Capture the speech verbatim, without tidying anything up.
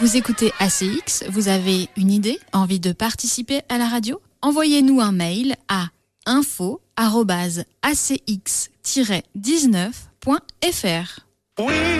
Vous écoutez A C X, vous avez une idée, envie de participer à la radio ? Envoyez-nous un mail à info arobase a c x tiret dix-neuf point f r. Oui.